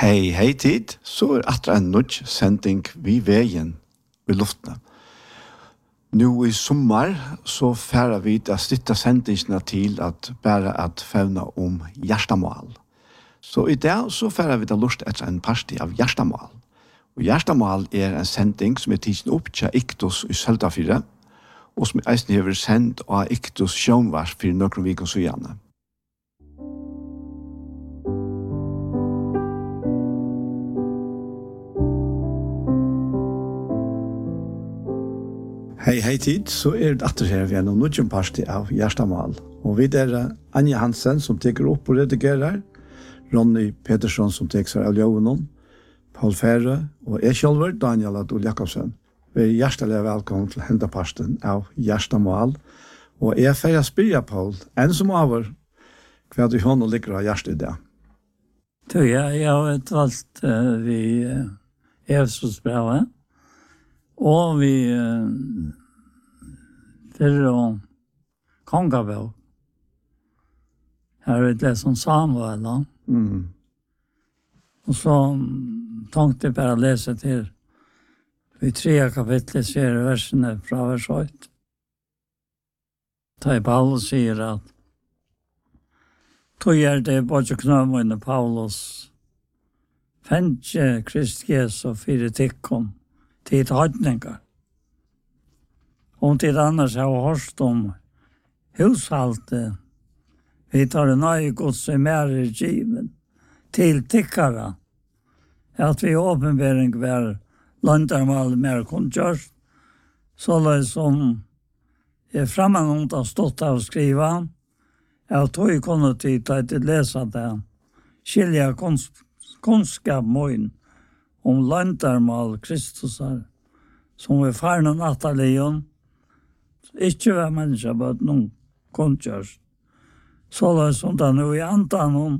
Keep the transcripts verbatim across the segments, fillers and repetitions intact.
Hei, hei tid, så er atra en nødj sending vi veien i luftene. Nå i sommar så færer vi til å stytte sendingsene til at bare at fevne om hjertemål. Så i dag så færer vi til lust etter en parti av hjertemål. Og hjertemål er en sending som er tidsen opp til Iktus i Søltafire, og som er eisen hever sendt av Iktus sjånvars for noen viken så gjerne. Hei, hei tid, så er det atter her vi er noen nødgjøn parti av Gjerstamal. Og vi er Anja Hansen som teker opp og redigerer, Ronny Petersson som teker seg av Ljøvenen, Paul Fære og jeg selv, Daniel Adol Jakobsen. Vi er hjertelig velkommen til hendeparten av Gjerstamal. Og jeg er ferdig å spyrre, Paul, enn som over, hva du hånd og ligger av hjertet i det? Du, ja, jeg har valgt uh, vi uh, Efesosbrevet. Og vi uh, fyrir og kongabøk. Her er det som Samuel, da. Mm. Og så tenkte jeg bare å lese til vi tre kapitlet ser versene fra vers åtte. Da Paulus sier at tog er det både knømøyne Paulus fengt Krist Jesu fire tikkum tid høytninger. Om tid annars har hørt om hushaltet, vi tar en nøye gods i mer given til tikkere, at vi åpenbering var landarmal mer kunngjørst, så det som er fremme noen har stått av å skrive, at tog kunne tid til å lese det, skilja kunnskap mån, om landarmal Kristusar, som er faren og nattalion, ikke var mennesker, men noen kunngjørs. Så det er som det nå i antan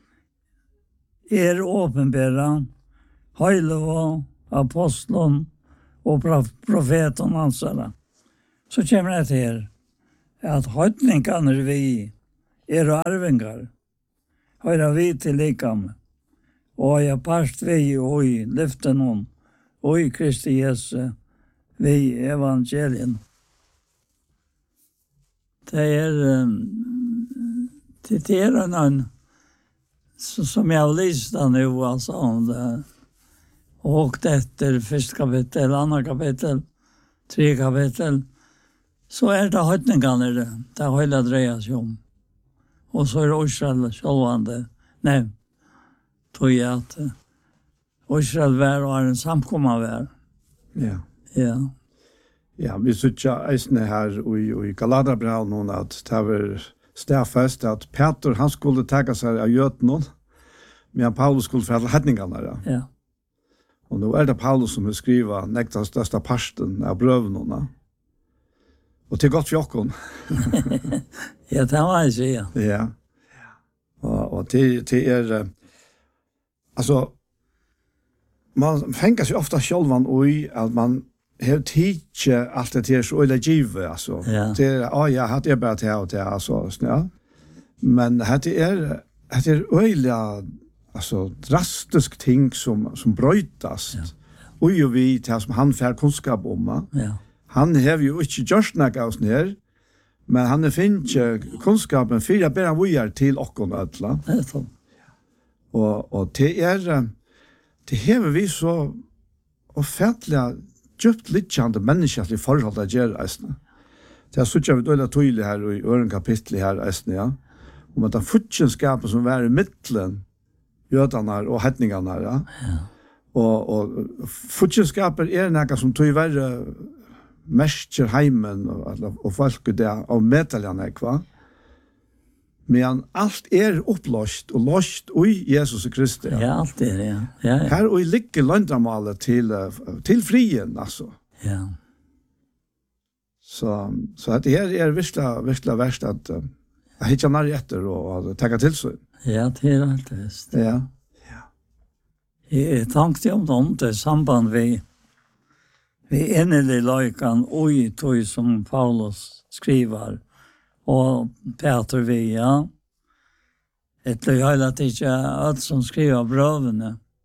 er åpenbæra, høyle og apostlen og profeten hans. Så kommer det til at høytningene vi er arvingar, høyre vi til likame, og jeg parst vi og i lyften hon, og i Kristi Jesu, vi evangelien. Det er, det er en, som jeg har lyst til nå, altså, om det, og etter første kapittel, andre kapittel, tre kapittel, så er det høytningene det, det er høyla dreier seg om. Og så er det Israel selvvande nevnt. Tog jeg at Israel var og en samkomma var. Ja. Ja. Ja, vi sitter eisne her i, i Galaterbrau noen at det var stedfest at Peter, han skulle tega seg av jøten, men Paulus skulle fra hedningene. Ja. Ja. Og nå er det Paulus som vil skrive nekta største parsten av brøvene. Og til godt fjokken. Ja, det var jeg sier. Ja. Og, og til, til er... Alltså man fänger sig ofta självan oj att man har tidje allt det är så eller give alltså ja. Det ja jag hade bara det och det alltså ja. Men det är det är öliga alltså drastisk ting som som brötas. Ja. Och ju vi tar som han får kunskap om. Ja. Han har ju inte just några oss ner. Men han är finche kunskapen för jag ber vi är till och alla. Det är så. Og, og det er, det hever vi så offentlig djupt lidkjande menneskelig forhold til å gjøre eisene. Det er så ikke vi døyla tydelig her i øren kapittel her eisene, ja. Om at det er futjenskapet som er i midtelen, jødene og hetningene her, ja. Ja. Og, og futjenskapet er noe som tog være mestjer heimen og, og folk det av medtaljene, hva? Men allt er upplöst och löst i Jesus Kristus. Ja, allt är det, ja. Ja, ja. Här och ligger landramalet till till frien alltså. Ja. Så så att det här är virkla virkla värst att jag hittar när efter och att ta till sig. Ja, det är allt visst. Ja. Ja. Jag tänkte om dem det samband vi vi enlig lojkan och i tog som Paulus skriver. Og Peter vi, ja. Etter jeg har ikke alt som skriver brøvene.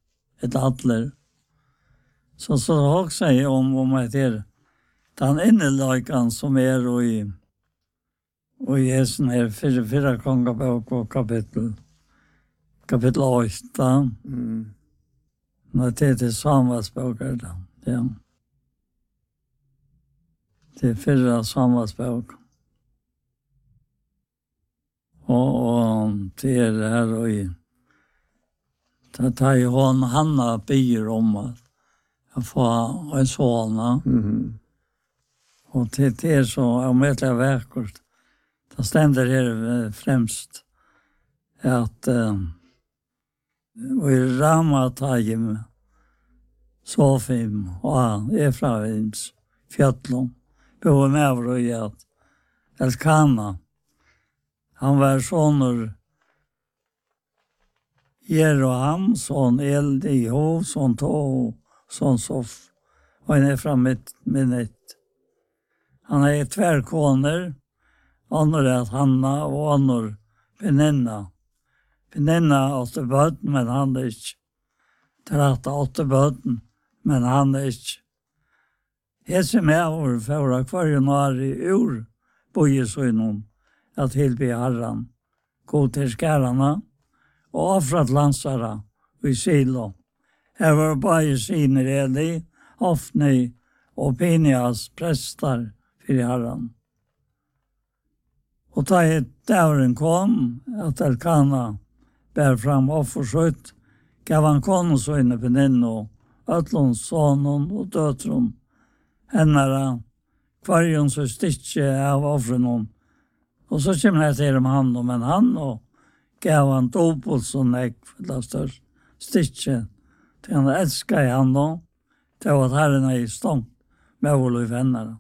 ett atler. Så så har också jag om om att det är den innelöjkan som är och i och i Jesu här fyra fyra kongabok och kapitel kapitel åtta. Mm. När det är till samvarsböcker då. Ja. Det är fyra samvarsböcker. Och, och det är det här och i det tar ju hon Hanna byr om att jag får en såna. Mhm. Och det, det är så omätliga verkort. Det ständer här främst att uh, vi ramar tajim Sofim och Efraims fjällon. Bo med över i att Elkana han var sonur Jeroham, son Eldiho, son To, son Sof, och han är framme med ett. Han är tvärkoner, annor är Hanna och annor Benenna. Benenna åtte bøten, men han er ikke. Tratta åtte bøten, men han er ikke. Hese med vår føra kvar januar i ur, boje så innom, at tilby herran, gå til skærarna, og offrat lansara i Silo. Her var bare siner Eli, Hofni og Pinias prestar for herran. Og da døren kom, at Elkana bär fram offerskytt, gav han konungsöjne Peninno, ötlons sonon och dötron, hennara, kvarjon så stittje av offrenon. Och så kommer jag till dem han och men han och gav han dopuls och näck för det störst stittje. Till han älskar i han då, till att herren är i stånd med Olof hennara.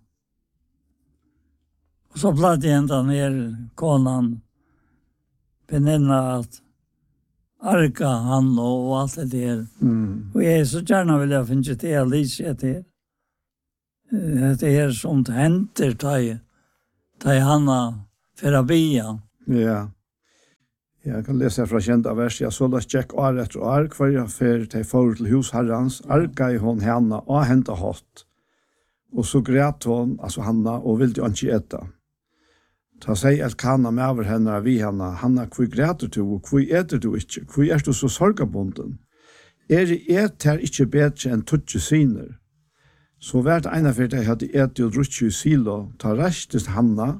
Och så platt ända ner konan Peninna att arka han och allt det där. Mm. Och jag är så gärna vill jag finna det här lyset här. Det är som det händer till till Hanna Ferabia. Ja. Jag kan läsa från kända vers. Jag såg att Jack år efter år kvar jag för till för till hus herrans. Arka i hon Hanna och hämta hatt. Och så grät hon, alltså Hanna, och ville ju inte äta. Ta sig Elkana med över henne vi henne. Hanna, kvui græter du, og kvui eter du ikke? Kvui er du så sorgabunden? Er i et her ikke bedre enn tutsi siner? Så hvert ena for deg hadde et og drutsi i Silo, ta restes Hanna,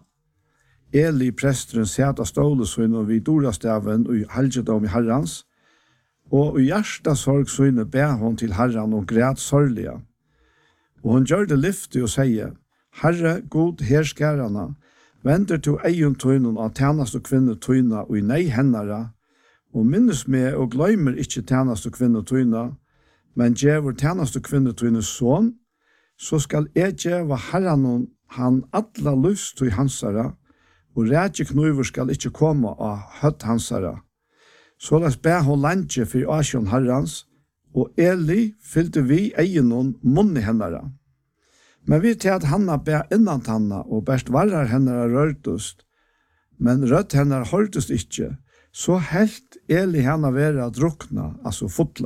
Eli presteren seta stålesøyne og vid dorastaven og halgjedom i herrans, og i hjärsta sorgsøyne be hon til herran og græt sorglige. Og hon gjør det lyftig og sier, Herre, god herskærarna, vender til egen tøynen av tjenest og kvinne tøyna og i nei hennara, og minnes med og gløymer ikke tjenest og kvinne tøyna, men djever tjenest og kvinne tøynes son, så skal jeg djeva herran han atla lyst til hansara, og rætje knuiver skal ikke komme av høtt hansara. Så las be hon landje for asjon herrans, og Eli fylte vi egen munni hennara. Men vi til at Hanna be innan Hanna, og best varrar hennara rørtust, men rødt hennara hørtust ikkje, så helt Eli henne vera drukna, altså fotla.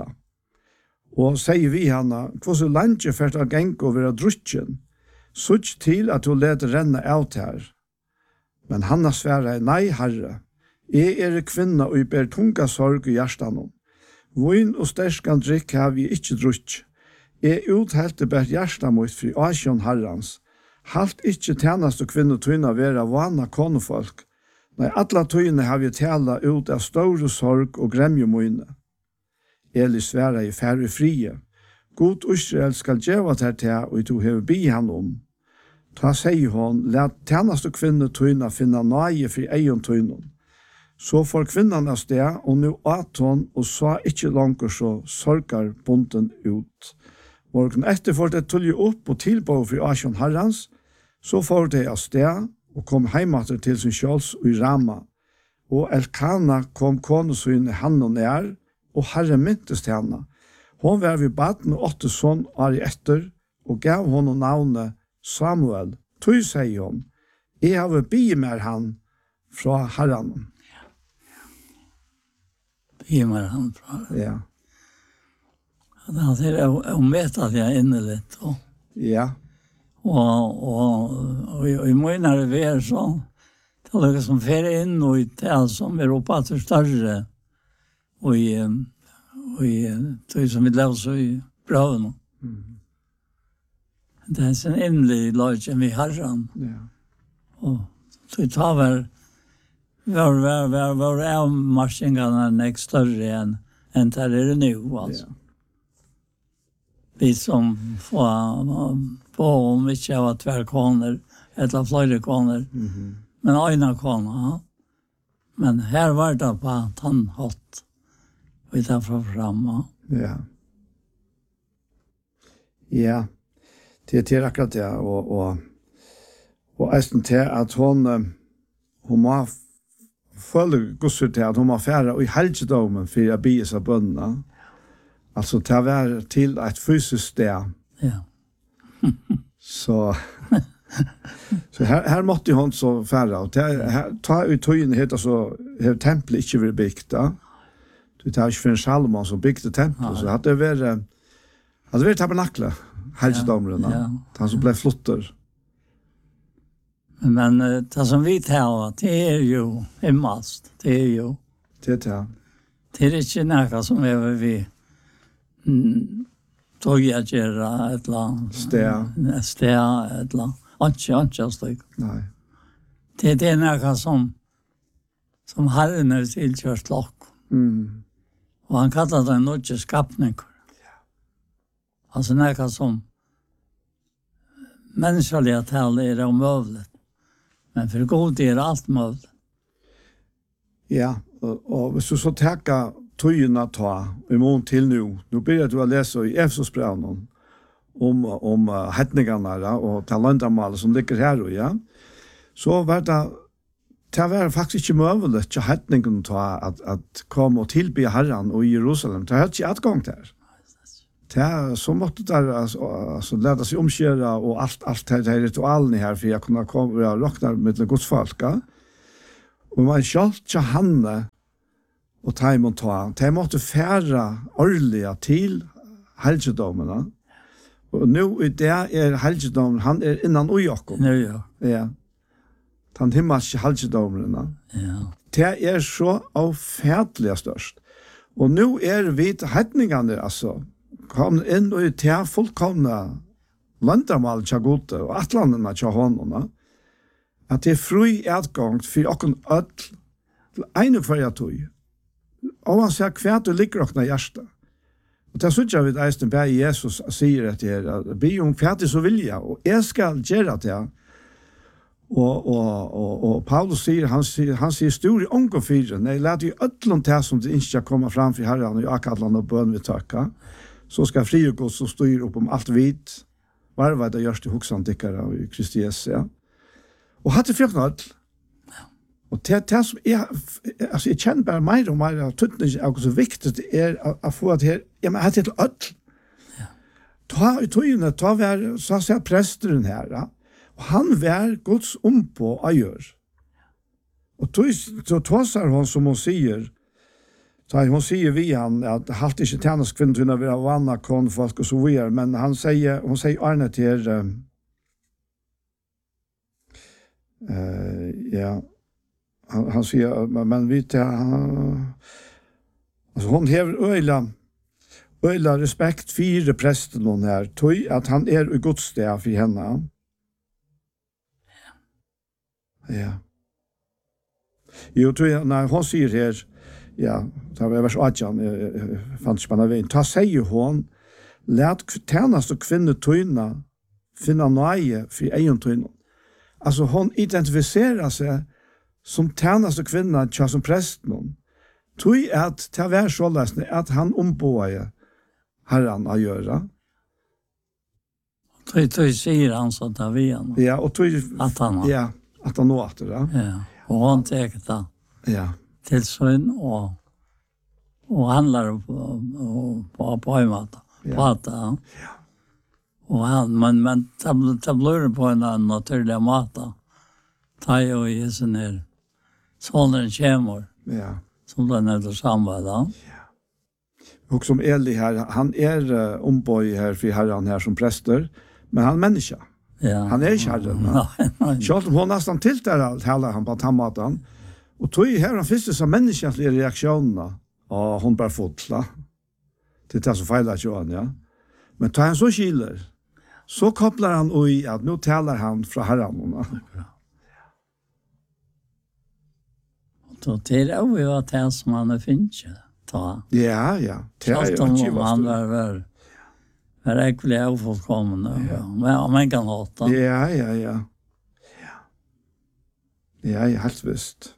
Og sier vi henne, hvordan landje først av gengo vera drutjen, sutt til at hun let renne out her. Men Hanna sværa, nei, herre, jeg er kvinna og jeg ber tunga sorg i hjertanom. Vin og sterskan drikk har vi ikkje drutj. Jeg uthelte bært hjersta mot fri asjon herrans. Halt ikkje tjenast og kvinne tøyna vera vana konefolk. Nei, atla tøyne har vi tala ut av store sorg og gremjemoine. Eli sværa i færre frie. God Israel skal djeva ter til og to hever bi han om. Ta sier hon, let tjenast og kvinne tøyna finna nøye fri eion tøynon. Så får kvinnan av sted, og nu at hon, og sa ikkje langer så sorgar bonden ut. Morgen etter får det tulje opp og tilbå for asjon herrans, så får det av sted, og kom heimater til sin kjøls og i Rama. Og Elkana kom konesyne han og nær, og herre myntes til henne. Hon var ved baden og åtte sånn år i etter, og gav hon navnet Samuel. Tøy, sier hon, jeg har bi med han fra herren. Bi med han fra herren. Ja. Det är omätat jag innerligt. Och, Ja. och, och, och, och i månader vi är så, det är liksom färre in och i det som är uppe till större. Och i, och i det som vi läser i bröven. Mm. Det är sin inlig lögn vi har den. Ja. Och så tar väl var var var var är maskinerna nästa större än än det är nu alltså. Ja. Vi som får på om vi inte har tvärkoner eller flera koner. Mhm. Men ena koner. Men här var det på att han hatt. Vi tar fram. Ja. Ja. Det är akkurat det och och och ästen till att hon hon må følge gosset til at hun må fære i helgedommen for å bli seg bønna. Altså til å være til et fysisk sted. Ja. så så her, her måtte hun så fære. Og til, her, ta ut tøyene heter så har tempelet ikke vært bygd da. Du tar ikke for en Salomon som bygde tempelet. Så hadde det vært hadde det vært tabernaklet helgedommen. Ja, ja. Han som ble flotter. Men uh, det som vi tar, det är ju himmelst. Det är ju. Det är det. Det är inte något som är vi mm, tog jag göra ett land. Stea. Stea, ett land. Inte, inte slik. Nej. Det, det är något som som Herren är tillkört lock. Mm. Och han kallar det en nödje skapning. Ja. Alltså något som mänskliga tal är omöjligt. Men för god är allt möjligt. Ja, og, og hvis du så takker tøyene ta i mån til nu, nu blir du å lese i Efesosbrevnen om, om uh, hetningene og talentamalet som ligger her og ja, så var det det var faktisk ikke mulig til hetningene ta at, at komme og tilby Herren og i Jerusalem. Det hadde ikke adgang der. Det så måtte der altså, altså lede seg omkjøre og alt, alt det her ritualene her for jeg kunne komme og råkne med godsfolk. Ja. Og man skjalt til Hanne og ta imot ta. De måtte fære årlige til helgedommene. Og nå i det er helgedommen, han er innan ujokken. Nu ja. Ja. Han himmelske helgedommene. Ja. Det er så avfædelig størst. Og nå er vi til hetningene, altså, kom inn og til fullkomne landamal til gode og atlandene til håndene. At det er fri adgang for åkken ødel til ene førje tog. Og han sier hva du ligger åkken av hjertet. Og det synes jeg vi eisen bare Jesus sier at det er be om hva du så vilja, og jeg skal gjøre det. Og, og, og, og Paulus sier, han sier, han sier stor i ånge fire, nei, lad jo ødelen til som det ikke kommer fram for herren og akadland og bøn vi tøkker, så skal fri og gå så styr opp om alt vidt, varvet det gjørs til hoksandikkere og i Kristi Jesu, ja. Og hatt det fjøkken ødel. Og det, det som jeg, altså jeg kjenner bare mer og mer av tøttene, og så viktig det er å få at her, ja, men hatt det til ødel. Ta i tøyene, ta vær, så sier presteren her, ja. Og han vær Guds ompå å gjøre. Og tog, så tåser hun som hun sier, så hun sier vi han, at halt ikke tjenes kvinner til å være vannet konfolk og så videre, men han sier, hun sier Arne til, uh, uh, ja, han, han sier, men vi til, han, altså hun hever øyla, øyla respekt for presten hun her, tog at han er i Guds sted for henne. Ja. Jo, tog jeg, når hun sier her, ja, det var vers åtjan, jeg fant ikke på denne veien, ta sier hun, let tjenest og kvinne tøyne finne nøye for egen tøyne. Altså, hun identifiserer seg som tjenest og kvinne til som presten. Tøy at det var så løsende at han ombåer herren å gjøre. Tøy, tøy sier han så da vi han. Ja, og tøy, At han har. ja, at han nå at det, ja. Ja. Og han teker det. Ja. Til sønn og og handlar på på på en måte. På det. Ja. Og han, men men det blir på en annan naturlig måte. Ta jo i sånn her sånn en kjemor. Ja. Som den er det samme da. Ja. Och som Eli här, han är uh, omboj här för herran här som präster, men han är människa. Ja. Han är inte herren. Nej, nej. Själv om hon nästan tilltar allt hela han på tammatan. Och tog här han först så människans reaktionerna. Ja, hon bara fotla. Det är så fejlat ju han, ja. Men tar han så kiler, så kopplar han och i att nu talar han från herran. Då till det vi var det som han är finns. Ta. Ja, ja. Det är ju inte han var väl. Det är äckligt ofullkommen. Ja. Men om man kan hata. Ja, ja, ja. Ja, ja, ja, helt visst.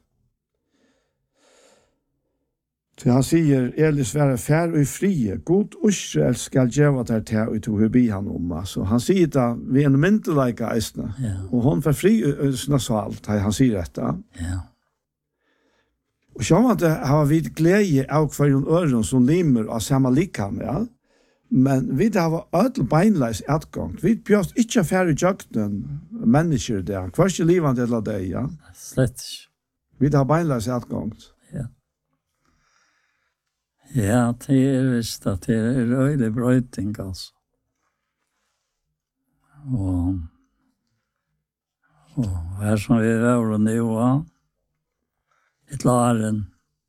Så han säger, Elis vara fär och frie, god Israel skal djeva der til og to hurbi han om. Så han sier det ved en myndelaika eisne. Ja. Og hon var fri og så alt, han sier dette. Ja. Og så har det har vi glede av hver øren som limer av samme likam, ja. Men vi har ødel beinleis etgang. Vi bjørst ikke færre jøgnen mennesker der. Hver ikke livet eller det, ja. Slett ikke. Vi har beinleis etgang. Ja. Ja, det er visst at det er øyelig brøyting, altså. Og, og her som vi er over nå, et laren,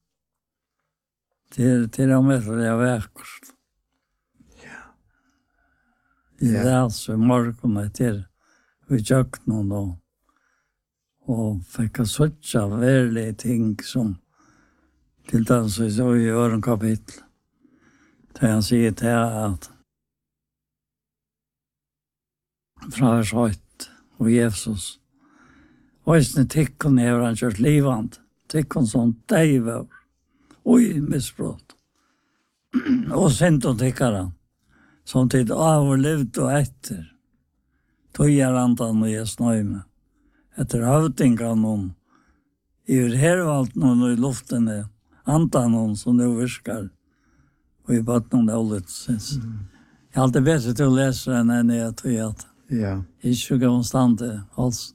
det er til og med det er vekkert. Ja. Det er altså morgenen til vi tjøk noen og, og fikk å søtja verlige ting som til den som så i øren kapittel. Da han sier til at fra vers høyt og Jesus Øysene tikkene har han kjørt livand. Tikkene som deiver og i misbrott. Og sint og tikkere som tid av og levd og etter. Tøyer andan og jeg snøyme. Etter høvdingene om i hervalten og i luften er andan hon som nu virkar och i botten det hållet syns. Mm. Jag har alltid bättre till att läsa den än jag tror att ja. Inte konstant alls.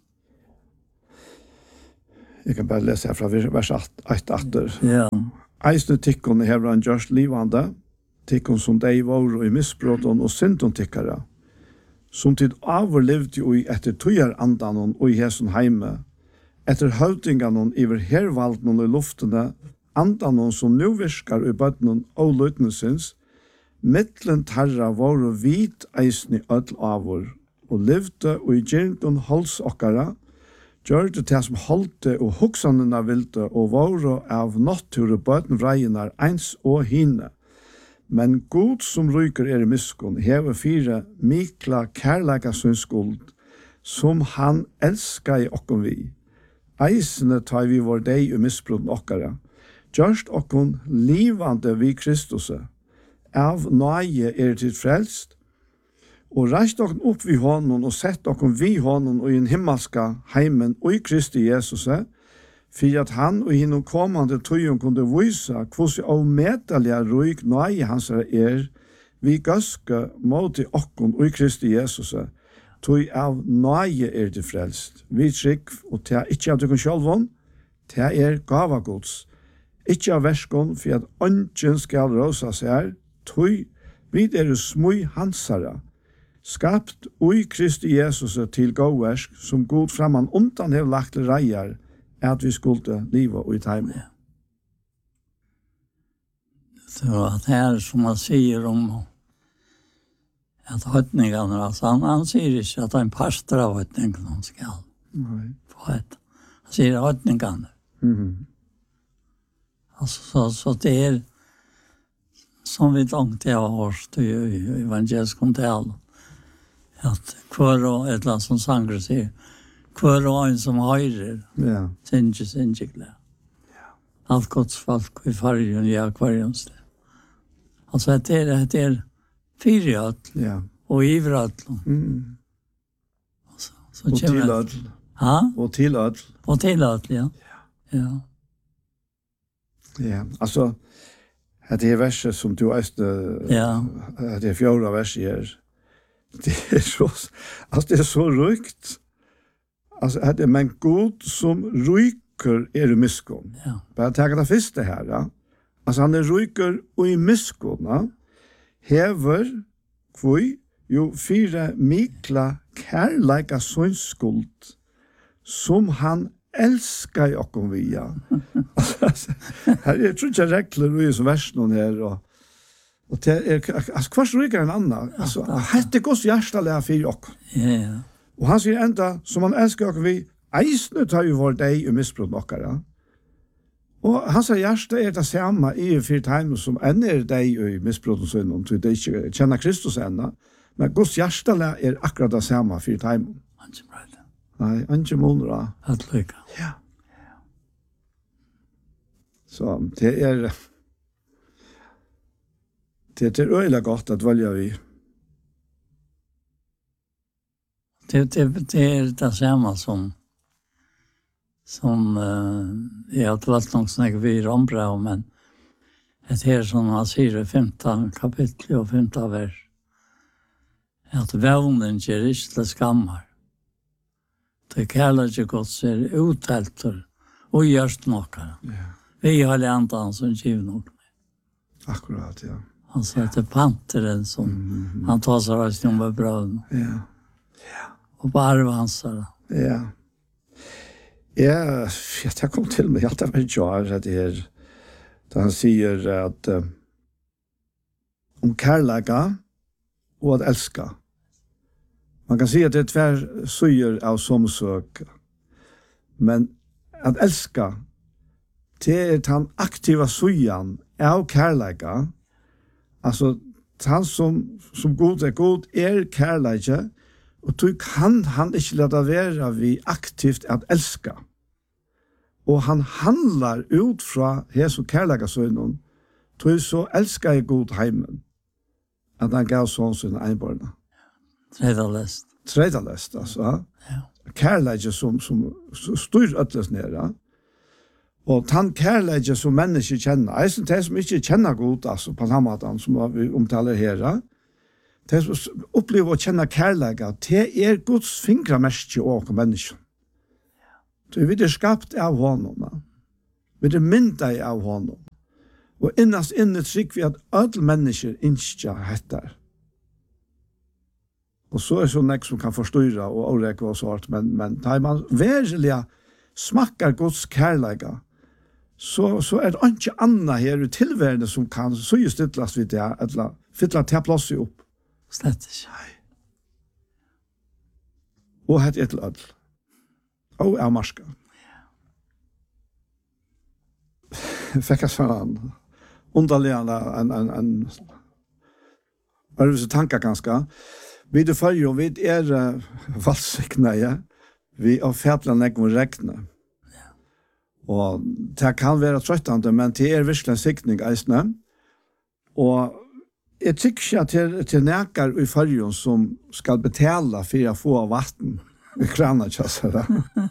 Jag kan bara läsa från vers ett åter. Ja. Eisne tikkon i hevran just livande, tikkon som dei var i misbroton og syndon tikkara, som tid avlevde jo i etter tøyer andanon og i hesen heime, etter høvdinganon iver hervalden og i luftene, andanon som nu virkar i bøtnen og løytnesins, mittlen tarra var og vit eisne ødel avur, og levde og i gjerndon hals okkara, gjør det til som holdte og hoksanene vilte og våre av natur og bøten vreinar eins og hine. Men god som ryker er i miskun, hever fire mikla kærleika sin skuld, som han elskar i okkon vi. Eisene tar vi vår deg og misbrotten okkara. Gjørst okkon livande vi Kristuset. Av nøye er til frelst, og reist okken opp vid honom og sett okken vid honom og i en himmelska heimen og i Kristi Jesus, for at han og hinnom kommande tøyen kunne vise hvordan avmedelige ryk nøye hans er, vi gøske mot i okken og i Kristi Jesus, tøy av nøye er til frelst. Vi trygg, og til ikke av dukken sjølvån, til er gavagods. Ikke av verskon, for at ønsken skal råsa seg, tøy vi er smøy hansara, skapt ui Kristi Jesus til gåversk, som god framan undan hev lagt til reier, at vi skulle liva ui teime. Så at her som man sier om at høytningene, altså han, han sier ikke at han pastor av høytningene skal få et. Han sier høytningene. Mm-hmm. Altså, så, så det er som vi langt jeg har hørt i evangelisk omtale, at hver og et eller annet som sanger sier, hver og en som høyrer, ja. Sinje, sinje, gled. Ja. Alt Guds folk i fargen, ja, kvarjens det. Altså, det er, det er fire ødel, ja. Og iverødel. Mm. Altså, så og til ødel. Ha? Og til ødel. Og til ødel, ja. Ja. Ja, altså, det er verset som du eiste, ja. Det er fjorda verset her, det er så, altså det er så rykt. Altså, det er men god som ryker er i miskon. Ja. Bare tenk det første her, ja. Altså, han er ryker og i miskon. misbrotna, hever kvui jo fyra mikla kærleika skuld som han elskar i okkom via. Her er trutja regler i som versen her, og, og det er, altså, hva er rikere enn annan? Altså, hette gos hjertalega fyrir okkom. Ja, ja. Og han sier enda, som han elskar okkom vi, eisne tar jo vår deg i misbrot nokkara. Og hans hjerte er det samme i fyrir time som enn er deg i misbrot og sånn, om du ikke kjenner Kristus enda, men gos hjertalega er akkurat det samme fyrir time. Han er bra det. Nei, ikke måneder. Alt lykka. Ja. Så det er det er øyelig godt at velja vi. Det, det, det er det samme som som uh, jeg har valgt noen snakke vi i ombra, men det er som han sier i femte kapittel og femte vers, at vevnen gjør ikke til skammer. Det kallar ikke godt ser uttelt og gjørst noe. Ja. Vi har andan som giv noe. Akkurat, ja. Han sa at det panteren som Mm. han tar seg av som var bra. Ja. Ja. Og bare hans sa det. Ja. Ja, jeg kom til meg at det var jar at det her, da han sier at uh, om kærlega og at elska. Man kan si at det er tvær søyer av somsøk, men at elska, det er den aktiva søyan av kærlega, altså han som, som god er god er kærlega, og du kan han ikke lade være vi aktivt at elska. Og han handlar ut fra Jesu kærlega sønnen, du så elskar jeg god heimen, at han gav sånn sin einbarna. Tredje lest. Tredje lest, altså. Ja. Kærleidje som, som styr øtles nere. Og han kærleidje som mennesker kjenner. Jeg synes det som ikke kjenner god, altså, på samme måte som vi omtaler her. Det som opplever å kjenne kærleidje, det er Guds fingramerske og mennesker. Det vi er skapt av honom. Vi er myndet av honom. Og innast inne trykker vi at alle mennesker ikke heter. Og så er det sånn som kan forstyrre og avrekke og sånt, men, men da man virkelig smakker Guds kærleika, så, så er det ikke annet her i tilværende som kan så just ytlas vid det, eller fytla til plass i opp. Slett ikke. Og hette et eller annet. Og er marska. Fikk jeg sånn underlig en, en, en, en Örvise tankar ganska. Vi det förr vi är uh, valsikna, ja. Vi av färdlan ekvom regna. Ja. Och det kan vara tröttande, men det är verkligen sikning eisne. Och jag tycker att det är näkar i förrjon som ska betala för att få vatten i kranar, tjassara.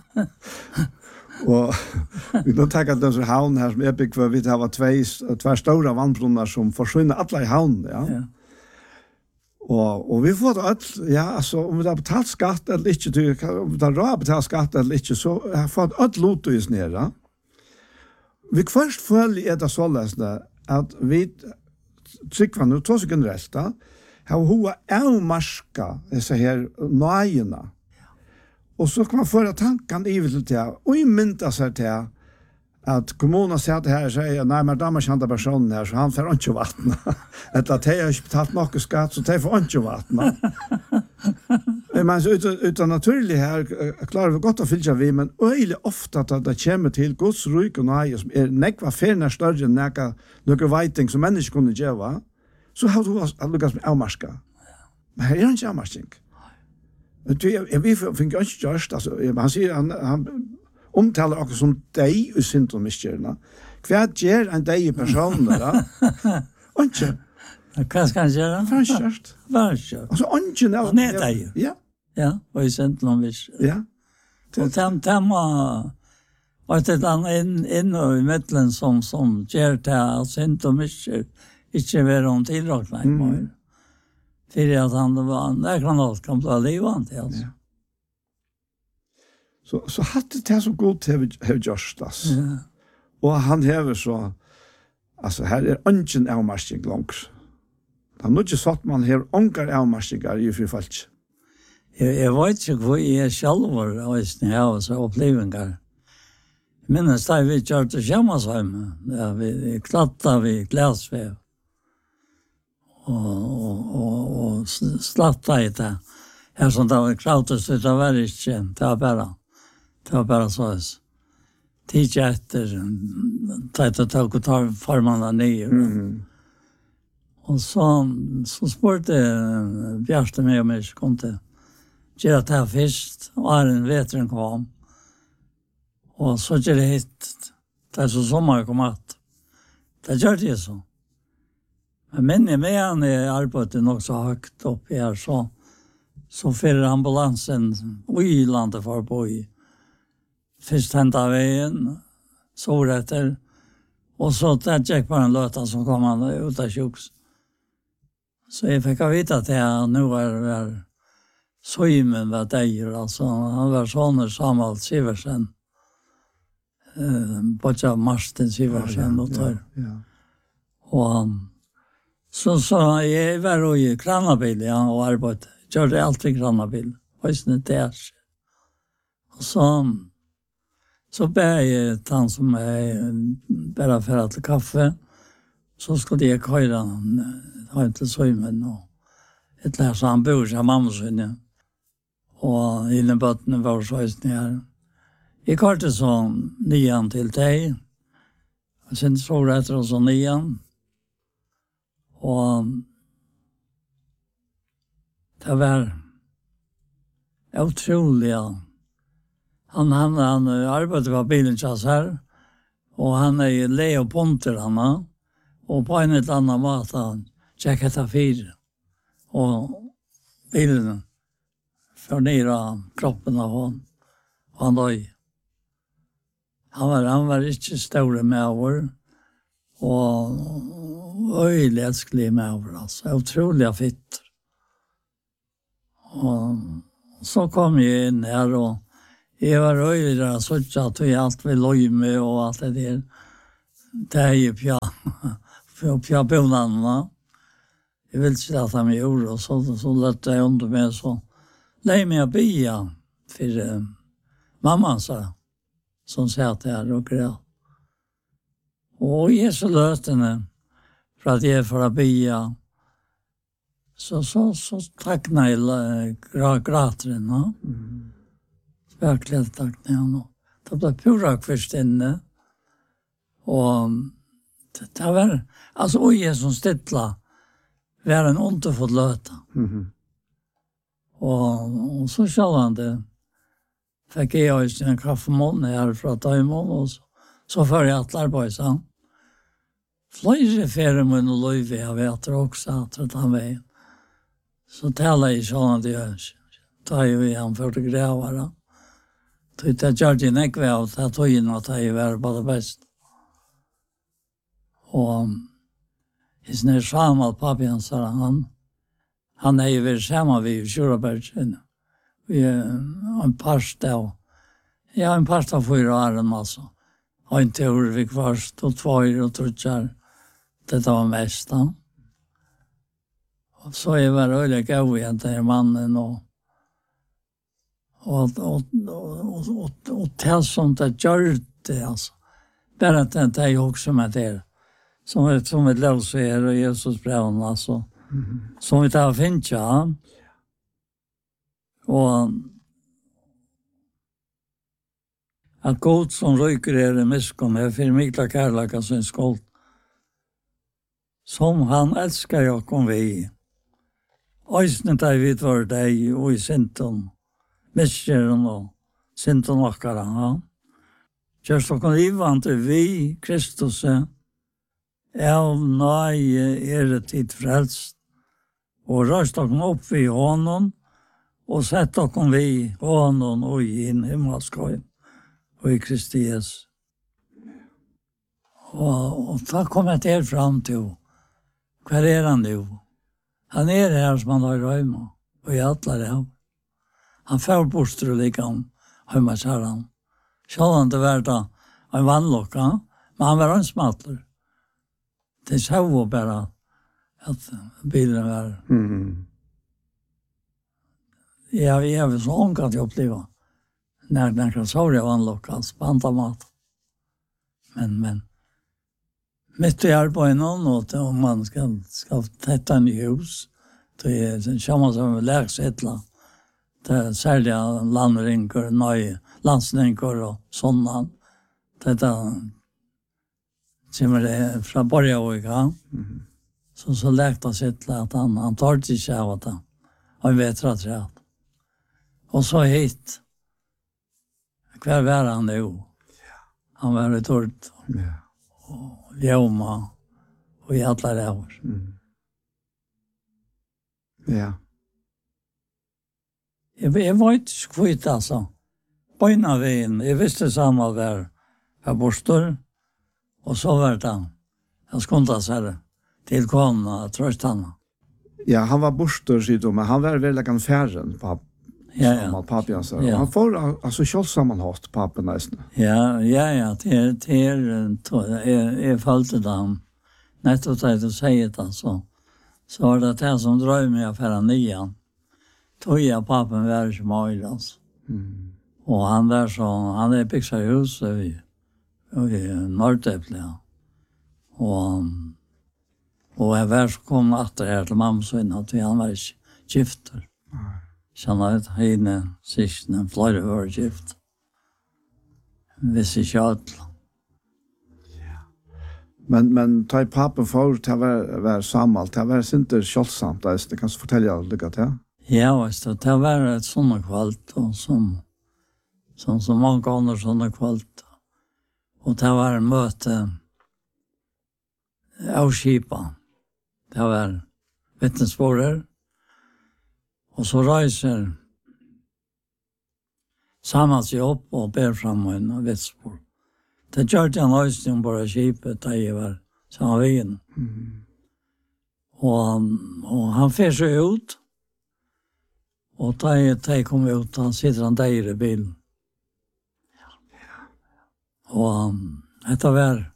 Og vi kan tenke at den som havn her som er bygd for vi har två, två stora vannbrunnar som forsvinner alla i havn, ja. Ja. Og, og vi får det alt, ja, altså, om vi har betalt skatt eller ikke, om vi har råd betalt skatt eller ikke, så har vi fått alt lot i snere. Vi først følger er det så løsende at vi trykker nå, to sekunder resten, har hoa avmarska disse her nøyene. Og så kan man föra tanken i til det, og i mynda seg til at kommunen sier det her, sier, nei, men damer kjente personen her, så han får ikke vattna. Etter at de har ikke betalt noe skatt, så de får ikke vattna. Men så utan, utan naturlig her, klarer vi godt å fylle vi, men øyelig ofte at det kommer til Guds ryk og nøye, som er nekva ferner større enn nekva noe veiting som mennesker kunne gjøre, så har du lykkes med avmarska. Men her er han ikke avmarsking. Vi finner ikke gjørst, altså, han sier, han, han omtaler akkurat som deg i synd og miskjørende. Hva gjør en deg i personer, da? Og ikke. Hva skal han gjøre? Hva er gjørst? Hva er gjørst? Altså, ikke. Han er deg. Ja. Ja, og i synd og miskjørende. Ja. Og dem, dem var, og det er inn, inn og i midtelen som, som gjør til at synd og miskjørende ikke være om tilråkning. Mm. Fyrir at han var nekran alt kan bli livet til, altså. Ja. Så, så hadde det så godt hever gjørst, altså. Ja. Og han hever så, altså, her er ønsken avmarsking langt. Da nå ikke satt man her ångar avmarstigar i fri falsk. Jeg, jeg vet ikke hvor jeg selv var når jeg har så opplevinger. Jeg minnes da vi kjørte Kjemmasheim, ja, vi klatta vi glasvev. Og, og, og, og slatta i det. Her som det var krautes, det var ikke, det var bare, det var bare så. Tidlig etter, tatt og takk og tar formene nye. Mm. Og så, så spurte Bjørste meg om jeg ikke kom til gjøre det her først, og er en veteren kom. Og så gjør det hit, det er så sommer kom at. Det gjør det så. Men minner med han i arbeidet nok så høyt opp her, så, så fyrer ambulansen i landet for å bo i. Først hentet av veien, så etter, og så der gikk på en løta som kom han ut av sjuks. Så jeg fikk vite at jeg nå er, er Søymen var deier, altså han var sånne Samuel Siversen. Eh, Bodja Marsten Siversen og tar. Ja, ja. Og så, så jeg var jo i kranabil, ja, og arbeid. Gjør det alltid kranabil. Høysene der. Og så, så ber jeg han som er bare for til kaffe. Så skulle jeg køyre han, han til Søymen, og et lær, så han bor seg mamma sin, ja. Og inne bøttene var så høysene her. Jeg kørte så nian til deg, og sen så etter så nian. Og det var utrolig, ja. Han, han, han arbeidet på bilen kjass her, og han er Leo Ponter, han er, og på en eller annen måte han tjekket etter fire. Og bilen fornira kroppen av hon, og han døg. Han var, han var ikke større med over, og øyelig elskelig med over, altså, utrolig fitt. Og så kom jeg inn her, og jeg var øyelig der, så ikke at vi alt vil løy med, og alt det der. Det er jo pja, pja bønene. Jeg vil ikke at de gjorde, og så, så løtte jeg under meg, så lei meg å bya for uh, mamma, sa jeg, som satt her og greit. Og jeg så løtene, for at jeg får å bya, så, så, så takkene jeg gra, grateren, ja. Mm. Virkelig takkene jeg nå. Det ble purak først inne, og det, det var, altså, og jeg som stittla, var en underfull løte. Mhm. Og, og så skjønner han det. Fikk jeg også en kaffemån her fra Tøymon, og så, så før jeg atler på seg. Flere ferie med noe løyve jeg vet også at det er veien. Så taler jeg sånn at jeg tar jo igjen for det grevere. Det er gjør det ikke ved at jeg tog inn at jeg var på det beste. Og i sånne Samuel pappen, sa han, han er jo vært sammen vi i Kjørebergen. Vi er en parst av, ja, en parst av fyra åren, altså. Og en tur vi kvarst, og tvær og trutjar. Dette var mest, da. Og så jeg var øyelig gøy igjen til mannen, og og, og, og, og, og til som det gjør det, altså. Bare at det er jo også med det. Som et, som et løser og Jesus breven, altså. Mm-hmm. Som vi tar finnes, ja. Og at god som røyker er i miskom, er for mykla kærlaka sin skuld. Som han elskar jo kom vi. Øysene tar vi for deg og i sinton, miskjeren og sinton okkara, ja. Kjørst okkom livante vi, Kristus, av nøye er det tid frelst, og røst okkom opp i hånden, og sett okkom vi hånden og i en himmelskøy, og i Kristi Jesus. Og, og da kom jeg til fram til, hva er han jo? Han er her som han har røyma, og i alle det. Han får bostur og like om høyma kjæren. Selv om det var da en vannlokka, men han var en smatler. Det sa jo bare att bilen var. Mm. Jag jag var så ung att jag uppleva när när jag såg det var en lokal spantamat. Men men mitt i arbetet någon och om man ska ska tätta en hus det är en chamma som lägsättla. Det sälja landrinkor, nej, landsrinkor och sådana. Detta kommer det från början. Mm. Så så läkt att sätta att han han tar till sig av det. Han vet rätt rätt. Och så hit. Kvar var han nu. Han var ett ord. Ja. Och Joma och i alla det år. Mm. Ja. Jag, jag var inte skvitt alltså. Böjna vägen. Jag visste samma var jag bostor. Och så var det. Jag skundade sig till kona, tröst han. Ja, han var bostor, sier du, men han var väldigt en färren på ja, ja. Pappa, alltså. Ja. Han får alltså själv sammanhått pappa nästan. Ja, ja, ja, det är det är är är följde dem. Netto tid att säga det alltså. Så var det det som dröj mig affära nian. Tog jag pappan var som möjligt alltså. Mm. Och han där så, han är byggt hus i, i Norrtäpple. Och, och jag var så kom efter här till mamma så att han var gifter. Mm. Så han hade henne sist när flera var gift. Visst i kött. Men men ta i pappan för att var var sammalt, det var inte kölsamt, det kan du fortälja lite till. Ja, visst, det var ett sånt kvalt och som som så många gånger såna kvalt. Och det var en möte av skipa. Det var vittnesbörder. Och så reiser sammans sig upp och ber fram en vittnesbörd. Det gör det en lösning bara skipet där jag var samma vägen. Mm. Och, och han fer sig ut. Och där de kom ut, han sitter han där i bilen. Och um, det var